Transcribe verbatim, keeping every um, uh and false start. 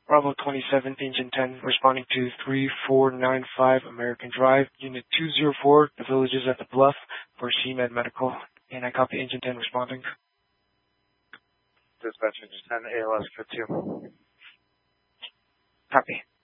Bravo twenty-seven, Engine ten, responding to three four nine five American Drive, Unit two zero four, the village is at the Bluff, for C Med Medical. And I copy Engine ten responding. Dispatch Engine ten, A L S for two. Copy.